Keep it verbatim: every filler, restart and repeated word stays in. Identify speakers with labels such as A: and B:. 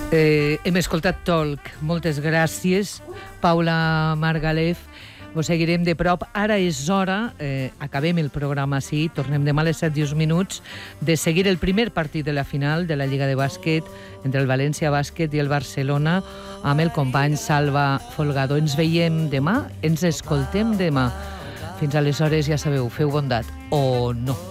A: Eh, hem escoltat Talk. Moltes gràcies, Paula Margalef. Vos seguirem de prop. Ara és hora, eh, acabem el programa així, tornem demà a les set i uns minuts, de seguir el primer partit de la final de la Lliga de Bàsquet entre el València Bàsquet i el Barcelona amb el company Salva Folgado. Ens veiem demà, ens escoltem demà. Fins aleshores, ja sabeu, feu bondat o no.